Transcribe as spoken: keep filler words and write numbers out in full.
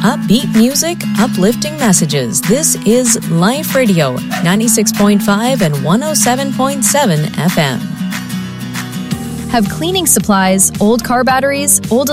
upbeat music, uplifting messages. This is Life Radio, ninety-six point five and one oh seven point seven F M. Have cleaning supplies, old car batteries, old